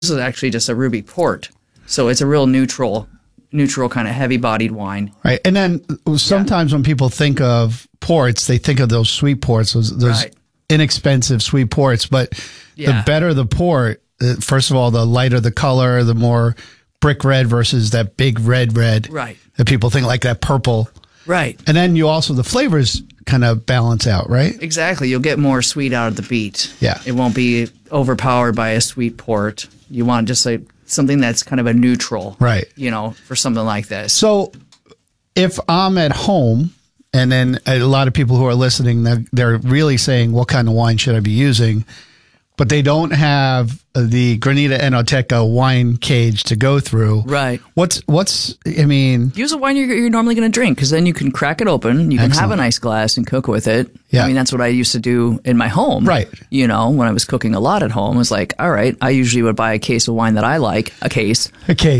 is actually just a ruby port. So it's a real neutral kind of heavy-bodied wine. Right. And then sometimes when people think of ports, they think of those sweet ports, those inexpensive sweet ports. But the better the port, first of all, the lighter the color, the more brick red versus that big red. Right. That people think like that purple. Right. And then the flavors kind of balance out, right? Exactly. You'll get more sweet out of the beet. Yeah. It won't be overpowered by a sweet port. You want just like something that's kind of a neutral. Right. For something like this. So if I'm at home, and then a lot of people who are listening, they're really saying, what kind of wine should I be using? But they don't have the Granita Enoteca wine cage to go through. Right. Use a wine you're normally going to drink, because then you can crack it open. You can have a nice glass and cook with it. Yeah. I mean, that's what I used to do in my home. Right. When I was cooking a lot at home, it was like, all right, I usually would buy a case of wine that I like, a case.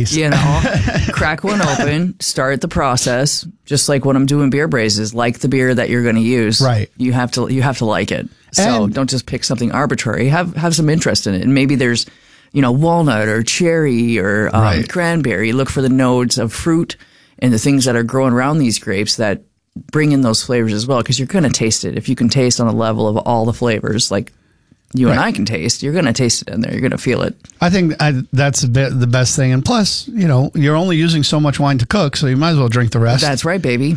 Crack one open, start the process, just like when I'm doing beer braises, like the beer that you're going to use. Right. You have to like it. So don't just pick something arbitrary. Have some interest in it. And maybe there's, walnut or cherry or cranberry. Look for the nodes of fruit and the things that are growing around these grapes that bring in those flavors as well, because you're going to taste it. If you can taste on a level of all the flavors, like you and I can taste, you're going to taste it in there. You're going to feel it. I think that's the best thing. And plus, you're only using so much wine to cook, so you might as well drink the rest. That's right, baby.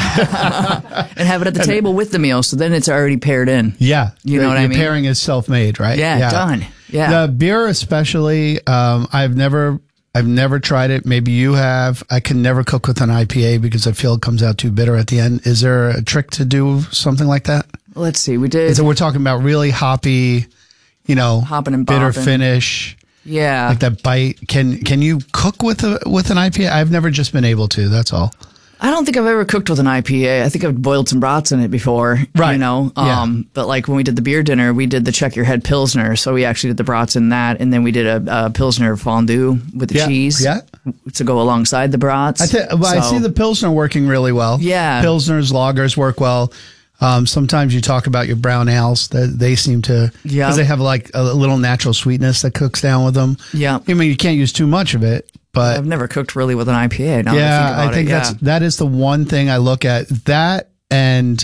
Yeah. And have it at the table with the meal, so then it's already paired in. Yeah. You know what I mean? The pairing is self-made, right? Yeah, done. Yeah. The beer especially, I've never tried it. Maybe you have. I can never cook with an IPA because I feel it comes out too bitter at the end. Is there a trick to do something like that? Let's see. We did. So we're talking about really hoppy, hopping and bitter bopping. Finish. Yeah. Like that bite. Can you cook with an IPA? I've never just been able to. That's all. I don't think I've ever cooked with an IPA. I think I've boiled some brats in it before. Right. But like when we did the beer dinner, we did the Check Your Head Pilsner. So we actually did the brats in that. And then we did a Pilsner fondue with the cheese to go alongside the brats. I see the Pilsner working really well. Yeah. Pilsners, lagers work well. Sometimes you talk about your brown ales that they seem to, because they have like a little natural sweetness that cooks down with them. Yeah. I mean, you can't use too much of it, but I've never cooked really with an IPA. I think that is the one thing I look at, that and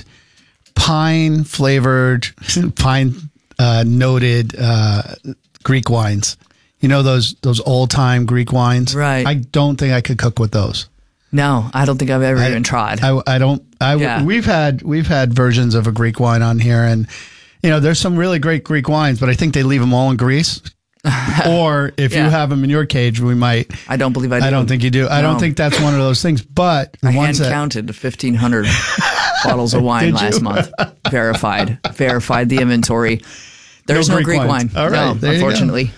pine flavored, pine noted Greek wines. Those old time Greek wines. Right. I don't think I could cook with those. No, I don't think I've ever even tried. We've had versions of a Greek wine on here, and there's some really great Greek wines, but I think they leave them all in Greece. Or if you have them in your cage, we might. I don't believe I do. I don't think you do. No. I don't think that's one of those things. But I counted 1,500 bottles of wine last month. Verified the inventory. There's no Greek wine. All right, no, unfortunately.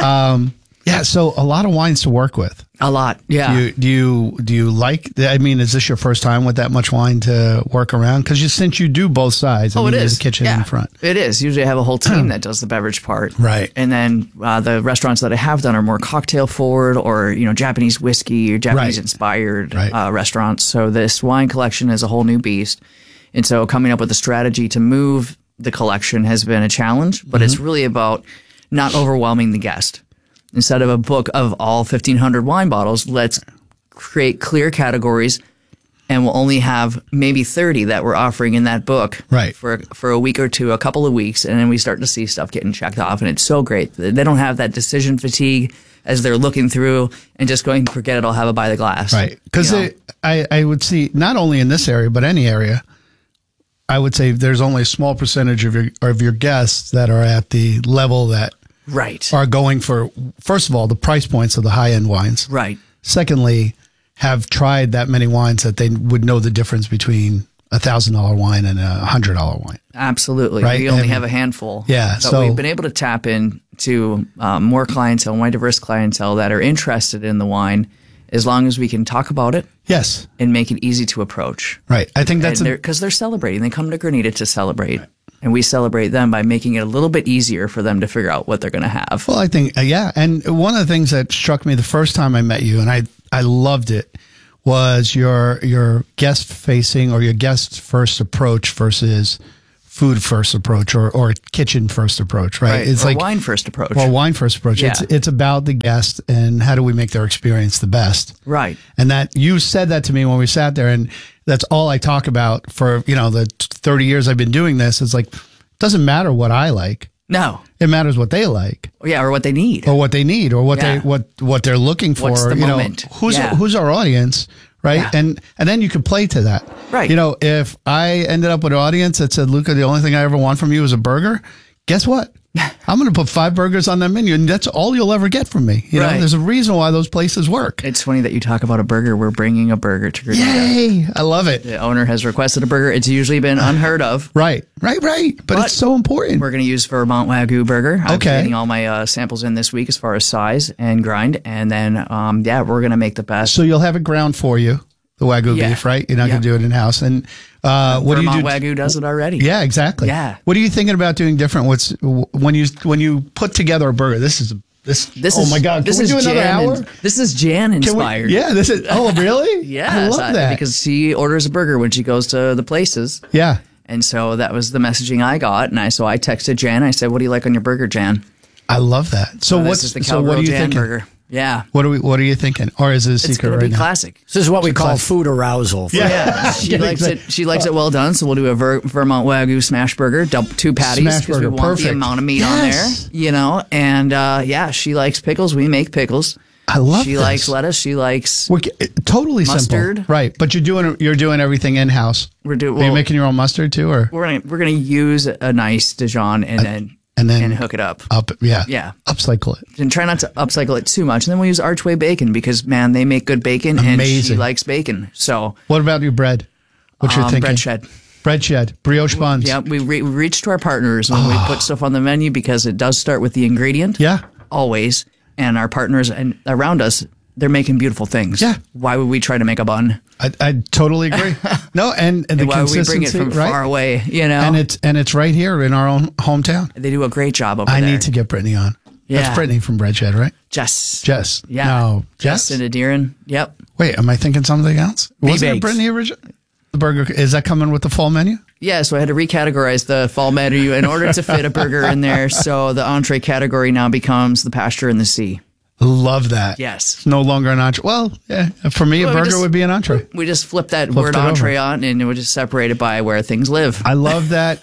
So a lot of wines to work with. A lot, yeah. Do you like? I mean, is this your first time with that much wine to work around? Because since you do both sides, it is. There's a kitchen in front. It is. Usually, I have a whole team that does the beverage part, right? And then the restaurants that I have done are more cocktail forward, or Japanese whiskey or Japanese inspired restaurants. So this wine collection is a whole new beast, and so coming up with a strategy to move the collection has been a challenge. But it's really about not overwhelming the guest. Instead of a book of all 1,500 wine bottles, let's create clear categories, and we'll only have maybe 30 that we're offering in that book for a week or two, a couple of weeks, and then we start to see stuff getting checked off, and it's so great. They don't have that decision fatigue as they're looking through and just going, forget it, I'll have it by the glass. Right, because I would see, not only in this area, but any area, I would say there's only a small percentage of your guests that are at the level that are going for, first of all, the price points of the high-end wines. Right. Secondly, have tried that many wines that they would know the difference between $1,000 wine and $100 wine. Absolutely. Right? We only have a handful. Yeah. So we've been able to tap into more clientele, more diverse clientele that are interested in the wine, as long as we can talk about it. Yes. And make it easy to approach. Right. I think that's because they're celebrating. They come to Granita to celebrate. Right. And we celebrate them by making it a little bit easier for them to figure out what they're going to have. Well, I think, And one of the things that struck me the first time I met you, and I loved it, was your guest facing or your guest first approach versus food first approach or kitchen first approach, right? It's like wine first approach. Or wine first approach. Yeah. It's about the guest and how do we make their experience the best. Right. And that you said that to me when we sat there, and that's all I talk about for, the 30 years I've been doing this. It's like, it doesn't matter what I like. No. It matters what they like. Yeah, or what they need. Or what they need, or what what they're looking for. What's the moment? Who's our audience? Right. Yeah. And then you could play to that. Right. If I ended up with an audience that said, Luca, the only thing I ever want from you is a burger, guess what? I'm going to put 5 burgers on that menu, and that's all you'll ever get from me. You know, there's a reason why those places work. It's funny that you talk about a burger. We're bringing a burger to Grenada. Yay! I love it. The owner has requested a burger. It's usually been unheard of. Right. But it's so important. We're going to use Vermont Wagyu burger. I'm getting all my samples in this week as far as size and grind, and then we're going to make the best. So you'll have it ground for you. The Wagyu beef, right? You're not going to do it in house. And what do you do? Wagyu does it already. Yeah, exactly. Yeah. What are you thinking about doing different? When you put together a burger? This is oh my God! Can we do another hour? This is Jan inspired. This is. Oh, really? Yeah, I love that because she orders a burger when she goes to the places. Yeah. And so that was the messaging I got, and I texted Jan. I said, "What do you like on your burger, Jan?" I love that. So what are you thinking? Burger. Yeah. What are you thinking? Or is it a secret right now? It's classic. This is what we call food arousal. Yeah. She likes it. She likes it well done. So we'll do a Vermont Wagyu smash burger, 2 patties because we want the amount of meat on there, And she likes pickles. We make pickles. I love. She likes lettuce. She likes totally mustard. Simple. Right? But you're doing everything in house. Are you making your own mustard too, or we're gonna use a nice Dijon and then hook it up. Upcycle it. And try not to upcycle it too much. And then we'll use Archway bacon because, man, they make good bacon. Amazing. And she likes bacon. So, what about your bread? What you're thinking? Bread shed. Brioche buns. Yeah, we reach to our partners when we put stuff on the menu because it does start with the ingredient. Yeah. Always. And our partners and around us, they're making beautiful things. Yeah. Why would we try to make a bun? I totally agree. No, and the why would we bring it from far away? And it's right here in our own hometown. They do a great job over there. I need to get Brittany on. Yeah. That's Brittany from Bread Shed, right? Jess. Yeah. No, Jess and Adiran. Yep. Wait, am I thinking something else? Wasn't it Brittany originally? The burger, is that coming with the fall menu? Yeah, so I had to recategorize the fall menu in order to fit a burger in there. So the entree category now becomes the pasture and the sea. Love that. Yes. It's no longer an entree. Well, yeah. For me, a burger would be an entree. We just flip that word entree on, and we're just separated by where things live. I love that.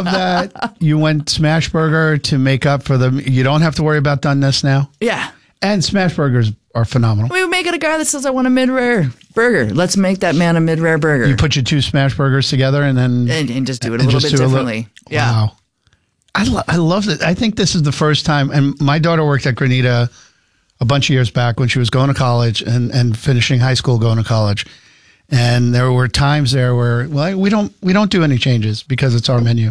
You went smash burger to make up for you don't have to worry about doneness now. Yeah. And smash burgers are phenomenal. We make it a guy that says, I want a mid-rare burger. Let's make that man a mid-rare burger. You put your 2 smash burgers together and then... And just do it a little bit differently. Yeah. Wow. I love it. I think this is the first time, and my daughter worked at Grenada a bunch of years back when she was going to college and finishing high school, going to college. And there were times there where, we don't do any changes because it's our menu.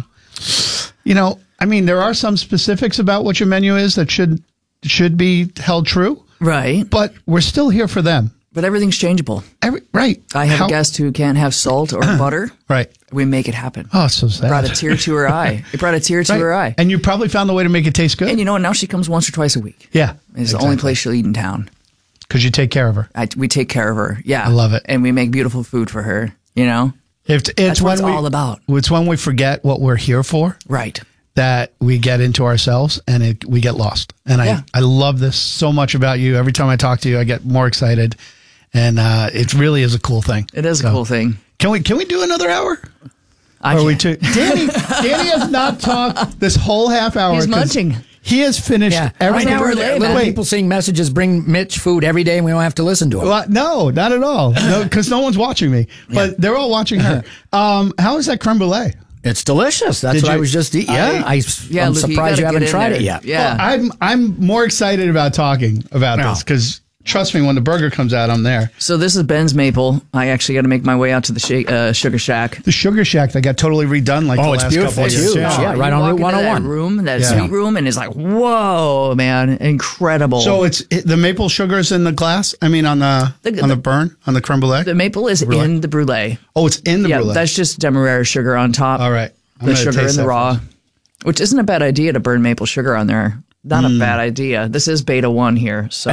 There are some specifics about what your menu is that should be held true. Right. But we're still here for them. But everything's changeable. Right. I have a guest who can't have salt or butter. Right. We make it happen. Oh, so sad. It brought a tear to her eye. Her eye. And you probably found the way to make it taste good. And now she comes once or twice a week. Yeah. It's the only place she'll eat in town. Because you take care of her. We take care of her. Yeah. I love it. And we make beautiful food for her, That's what it's all about. It's when we forget what we're here for. Right. That we get into ourselves and we get lost. And I love this so much about you. Every time I talk to you, I get more excited. And it really is a cool thing. It is a cool thing. Can we do another hour? Danny has not talked this whole half hour. He's munching. He has finished everything. Right now we're little people seeing messages, bring Mitch food every day and we don't have to listen to him. Well, no, not at all. No, because no one's watching me. But they're all watching her. How is that creme brulee? It's delicious. That's what I was just eating. I'm surprised you haven't tried it yet. Yeah. Well, I'm more excited about talking about this because trust me, when the burger comes out, I'm there. So this is Ben's Maple. I actually got to make my way out to the Sugar Shack. The Sugar Shack that got totally redone the last beautiful. couple of years. Yeah, right on Route 101. That sweet room, and it's like, whoa, man, incredible. So it's the maple sugar's in the glass? I mean, on the creme brulee? The maple is in the brulee. Oh, it's in the brulee. Yeah, that's just demerara sugar on top. All right. The sugar in the raw, which isn't a bad idea to burn maple sugar on there. Not a bad idea. This is beta 1 here, so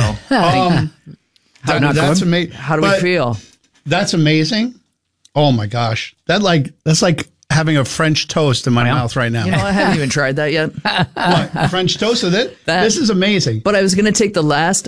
that's amazing. How do we feel? That's amazing. Oh my gosh, that's like having a French toast in my mouth right now. You know, I haven't even tried that yet. What? French toast with it? This is amazing. But I was going to take the last